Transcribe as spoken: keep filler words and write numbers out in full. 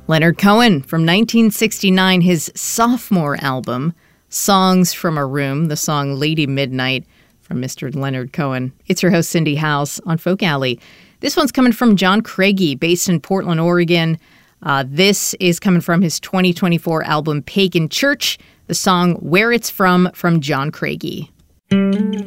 Leonard Cohen from nineteen sixty-nine, his sophomore album, Songs from a Room, the song Lady Midnight from Mister Leonard Cohen. It's your host, Cindy House, on Folk Alley. This one's coming from John Craigie, based in Portland, Oregon. Uh, this is coming from his twenty twenty-four album, Pagan Church, the song Where It's From, from John Craigie.